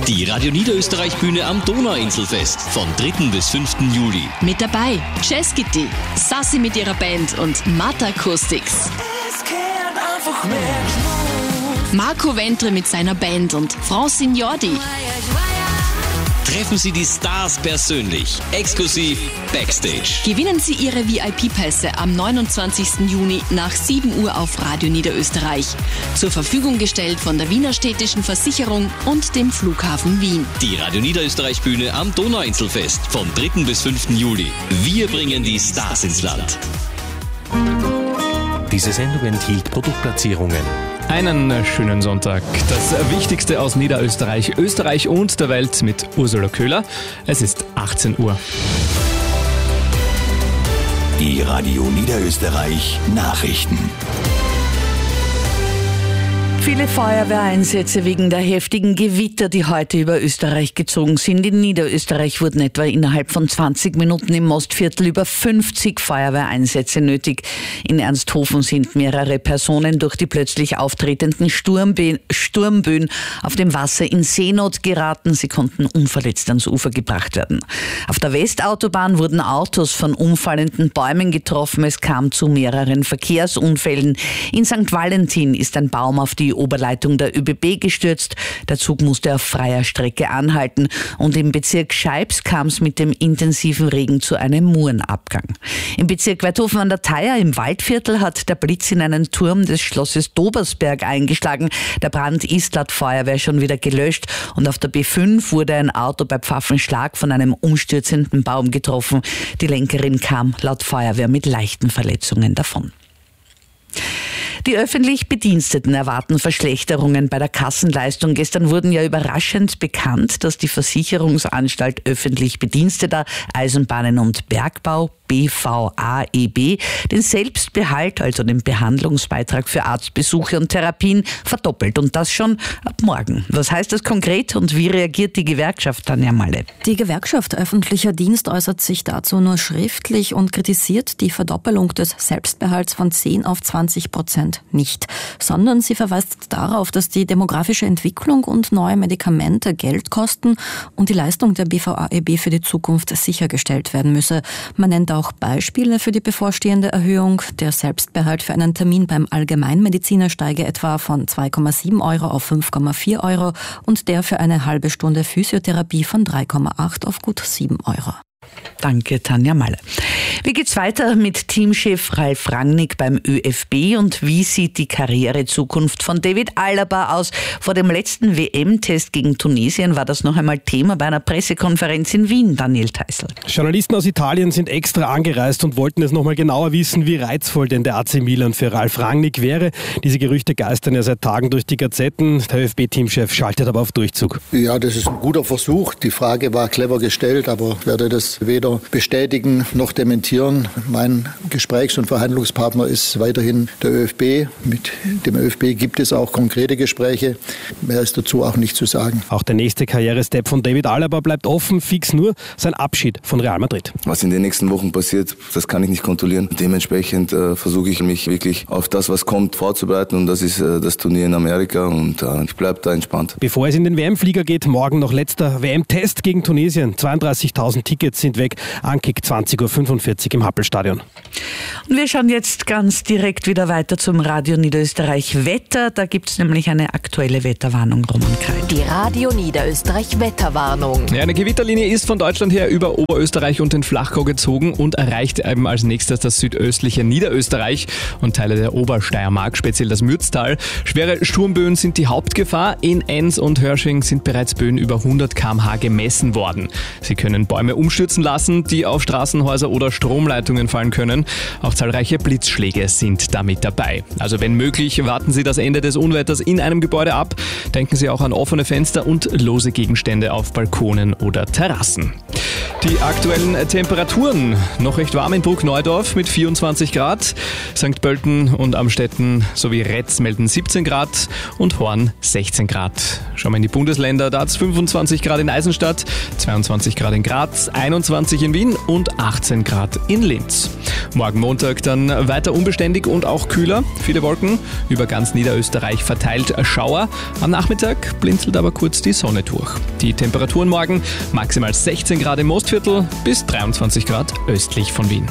Die Radio Niederösterreich-Bühne am Donauinselfest vom 3. bis 5. Juli. Mit dabei Jazz Kitty, Sassi mit ihrer Band und Mata Acoustics. Marco Ventre mit seiner Band und Francine Jordi. Treffen Sie die Stars persönlich, exklusiv Backstage. Gewinnen Sie Ihre VIP-Pässe am 29. Juni nach 7 Uhr auf Radio Niederösterreich. Zur Verfügung gestellt von der Wiener Städtischen Versicherung und dem Flughafen Wien. Die Radio Niederösterreich-Bühne am Donauinselfest vom 3. bis 5. Juli. Wir bringen die Stars ins Land. Diese Sendung enthielt Produktplatzierungen. Einen schönen Sonntag. Das Wichtigste aus Niederösterreich, Österreich und der Welt mit Ursula Köhler. Es ist 18 Uhr. Die Radio Niederösterreich Nachrichten. Viele Feuerwehreinsätze wegen der heftigen Gewitter, die heute über Österreich gezogen sind. In Niederösterreich wurden etwa innerhalb von 20 Minuten im Mostviertel über 50 Feuerwehreinsätze nötig. In Ernsthofen sind mehrere Personen durch die plötzlich auftretenden Sturmböen auf dem Wasser in Seenot geraten. Sie konnten unverletzt ans Ufer gebracht werden. Auf der Westautobahn wurden Autos von umfallenden Bäumen getroffen. Es kam zu mehreren Verkehrsunfällen. In St. Valentin ist ein Baum auf die Oberleitung der ÖBB gestürzt. Der Zug musste auf freier Strecke anhalten und im Bezirk Scheibs kam es mit dem intensiven Regen zu einem Murenabgang. Im Bezirk Weithofen an der Thaya im Waldviertel hat der Blitz in einen Turm des Schlosses Dobersberg eingeschlagen. Der Brand ist laut Feuerwehr schon wieder gelöscht und auf der B5 wurde ein Auto bei Pfaffenschlag von einem umstürzenden Baum getroffen. Die Lenkerin kam laut Feuerwehr mit leichten Verletzungen davon. Die öffentlich Bediensteten erwarten Verschlechterungen bei der Kassenleistung. Gestern wurden ja überraschend bekannt, dass die Versicherungsanstalt öffentlich Bediensteter Eisenbahnen und Bergbau BVAEB den Selbstbehalt, also den Behandlungsbeitrag für Arztbesuche und Therapien, verdoppelt. Und das schon ab morgen. Was heißt das konkret und wie reagiert die Gewerkschaft, Tanja Malle? Die Gewerkschaft öffentlicher Dienst äußert sich dazu nur schriftlich und kritisiert die Verdoppelung des Selbstbehalts von 10 auf 20% nicht, sondern sie verweist darauf, dass die demografische Entwicklung und neue Medikamente Geld kosten und die Leistung der BVAEB für die Zukunft sichergestellt werden müsse. Man nennt auch Beispiele für die bevorstehende Erhöhung. Der Selbstbehalt für einen Termin beim Allgemeinmediziner steige etwa von 2,7 Euro auf 5,4 Euro und der für eine halbe Stunde Physiotherapie von 3,8 auf gut 7 Euro. Danke, Tanja Malle. Wie geht's weiter mit Teamchef Ralf Rangnick beim ÖFB und wie sieht die Karrierezukunft von David Alaba aus? Vor dem letzten WM-Test gegen Tunesien war das noch einmal Thema bei einer Pressekonferenz in Wien, Daniel Theißl. Journalisten aus Italien sind extra angereist und wollten es noch mal genauer wissen, wie reizvoll denn der AC Milan für Ralf Rangnick wäre. Diese Gerüchte geistern ja seit Tagen durch die Gazetten. Der ÖFB-Teamchef schaltet aber auf Durchzug. Ja, das ist ein guter Versuch. Die Frage war clever gestellt, aber ich werde das weder bestätigen noch dementieren. Mein Gesprächs- und Verhandlungspartner ist weiterhin der ÖFB. Mit dem ÖFB gibt es auch konkrete Gespräche. Mehr ist dazu auch nicht zu sagen. Auch der nächste Karrierestep von David Alaba bleibt offen, fix nur sein Abschied von Real Madrid. Was in den nächsten Wochen passiert, das kann ich nicht kontrollieren. Dementsprechend versuche ich mich wirklich auf das, was kommt, vorzubereiten und das ist das Turnier in Amerika und ich bleibe da entspannt. Bevor es in den WM-Flieger geht, morgen noch letzter WM-Test gegen Tunesien. 32.000 Tickets sind weg. Ankick 20.45 Uhr im Happelstadion. Und wir schauen jetzt ganz direkt wieder weiter zum Radio Niederösterreich Wetter. Da gibt es nämlich eine aktuelle Wetterwarnung, Roman Kreil. Die Radio Niederösterreich Wetterwarnung. Ja, eine Gewitterlinie ist von Deutschland her über Oberösterreich und den Flachgau gezogen und erreicht eben als nächstes das südöstliche Niederösterreich und Teile der Obersteiermark, speziell das Mürztal. Schwere Sturmböen sind die Hauptgefahr. In Enns und Hörsching sind bereits Böen über 100 km/h gemessen worden. Sie können Bäume umstürzen lassen, die auf Straßenhäuser oder Stromleitungen fallen können. Auch zahlreiche Blitzschläge sind damit dabei. Also wenn möglich, warten Sie das Ende des Unwetters in einem Gebäude ab. Denken Sie auch an offene Fenster und lose Gegenstände auf Balkonen oder Terrassen. Die aktuellen Temperaturen. Noch recht warm in Bruckneudorf mit 24 Grad. St. Pölten und Amstetten sowie Retz melden 17 Grad und Horn 16 Grad. Schauen wir in die Bundesländer. Da hat es 25 Grad in Eisenstadt, 22 Grad in Graz, 21 in Wien und 18 Grad in Linz. Morgen Montag dann weiter unbeständig und auch kühler. Viele Wolken, über ganz Niederösterreich verteilt Schauer. Am Nachmittag blinzelt aber kurz die Sonne durch. Die Temperaturen morgen maximal 16 Grad im Mostviertel bis 23 Grad östlich von Wien.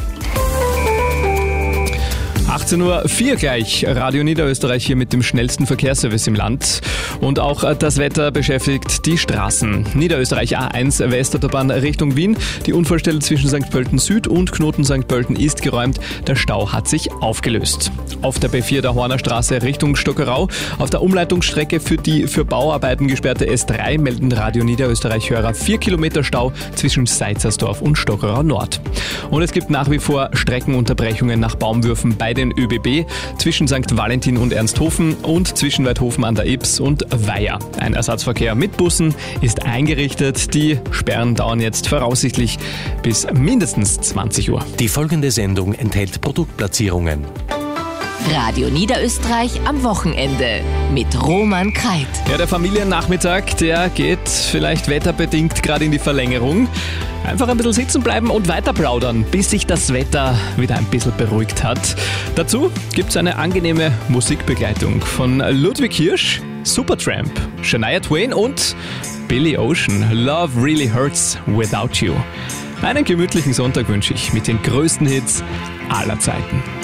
18:04 Uhr gleich, Radio Niederösterreich hier mit dem schnellsten Verkehrsservice im Land. Und auch das Wetter beschäftigt die Straßen. Niederösterreich A1 Westautobahn Richtung Wien. Die Unfallstelle zwischen St. Pölten Süd und Knoten St. Pölten ist geräumt. Der Stau hat sich aufgelöst. Auf der B4 der Horner Straße Richtung Stockerau. Auf der Umleitungsstrecke für die für Bauarbeiten gesperrte S3 melden Radio Niederösterreich-Hörer 4 Kilometer Stau zwischen Seitzersdorf und Stockerau Nord. Und es gibt nach wie vor Streckenunterbrechungen nach Baumwürfen bei den ÖBB zwischen St. Valentin und Ernsthofen und zwischen Weidhofen an der Ybbs und Weiher. Ein Ersatzverkehr mit Bussen ist eingerichtet. Die Sperren dauern jetzt voraussichtlich bis mindestens 20 Uhr. Die folgende Sendung enthält Produktplatzierungen. Radio Niederösterreich am Wochenende mit Roman Kreit. Ja, der Familiennachmittag, der geht vielleicht wetterbedingt gerade in die Verlängerung. Einfach ein bisschen sitzen bleiben und weiter plaudern, bis sich das Wetter wieder ein bisschen beruhigt hat. Dazu gibt es eine angenehme Musikbegleitung von Ludwig Hirsch, Supertramp, Shania Twain und Billy Ocean. Love Really Hurts Without You. Einen gemütlichen Sonntag wünsche ich mit den größten Hits aller Zeiten.